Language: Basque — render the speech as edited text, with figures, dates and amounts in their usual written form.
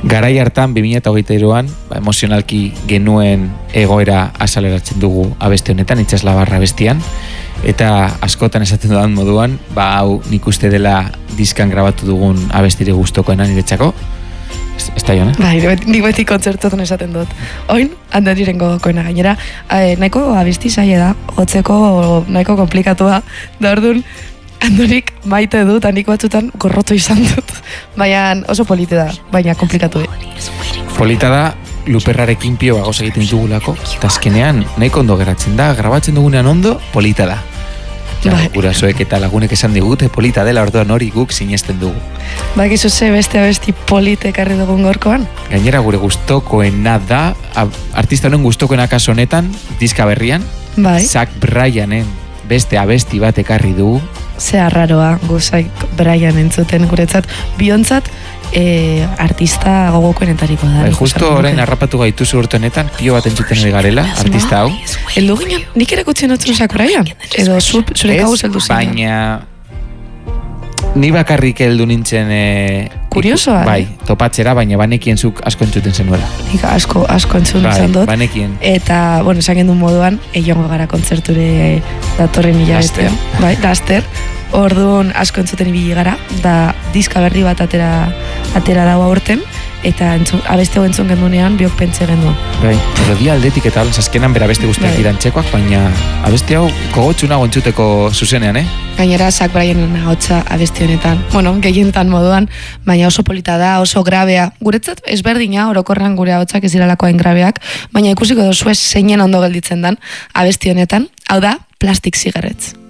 Garai hartan, 2023an, emozionalki genuen egoera azaleratzen dugu abeste honetan, itxaslabarra abestian, eta askotan esaten dudan moduan, hau nik uste dela diskan grabatu dugun abestire gustokoena niretzako. Ez da, Jone? Bai, nik beti kontzertuetan esaten dut. Oin, handeriren gogokoena gainera, nahiko abesti zaila da, hotzeko nahiko komplikatua, da orduan, Andorik maite dut, nik batzutan gorrotu izan dut. Baina oso polite da, baina komplikatu. Polita da, luperrarekin pio bagoz egiten dugulako, eta azkenean nahiko ondo geratzen da, grabatzen dugunean ondo, polita da. Ja, gurasoek eta lagunek esan digute polita dela, orduan hori guk sinesten dugu. Bakizu ze beste abesti polite ekarri dugun gorkoan? Gainera gure gustokoena da, artista honen gustokoena kaso honetan, diska berrian, Zach Bryanen beste abesti bat ekarri dugu. Ze arraroa, Zach Bryan entzuten guretzat, biontzat artista gogokoenetariko da. Justo orain harrapatu gaituzu urte honetan, pio bat entzuten ere garela, artista hau. Eldu ginen, nik ere kutzen otzun Zach Bryan? Edo zure gauz eldu zen? Baina ni bakarrik heldu nintzen kuriosoa, bai, topatzera, baina banekien zuk asko entzuten zenuela. Nik asko entzuten izan dut. Banekien. Eta, bueno, esan gendun moduan, joango gara kontzerture datorren hilabetean. Bai, Laster. Orduan asko entzuten ibili gara, da diska berri bat atera dago aurten, eta abeste hau entzun gendunean, biok pentsa genduen. Bai, melodia aldetik eta azkenan bera beste guztiak diran txekoak, baina abeste hau gogotsu nago entzuteko zuzenean, Gainera, Zach Bryanen ahotsa abeste honetan, bueno, gehientan moduan, baina oso polita da, oso grabea. Guretzat ezberdina, orokorran gure ahotsak ez diralakoen grabeak, baina ikusiko dozu zeinen ondo gelditzen dan abesti honetan, hau da, Plastic Cigarettes.